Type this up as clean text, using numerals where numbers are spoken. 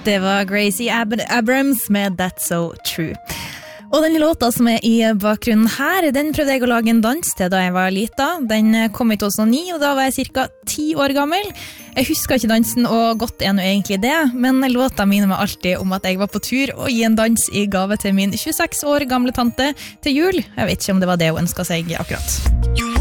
Det var Gracie Abrams med That's So True. Og den låta som I bakgrunnen her, den prøvde jeg å lage en dans til da jeg var lita. Den kom I 2009, og da var jeg cirka 10 år gammel. Jeg husker ikke dansen, og godt nå egentlig det, men låta minner meg alltid om at jeg var på tur og gi en dans I gave til min 26 år gamle tante til jul. Jeg vet ikke om det var det hun ønsket seg akkurat.